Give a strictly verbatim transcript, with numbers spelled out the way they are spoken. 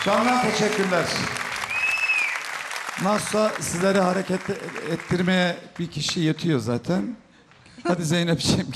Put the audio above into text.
Candan teşekkürler. Nasılsa sizleri hareket ettirmeye bir kişi yetiyor zaten. Hadi Zeynep'ciğim.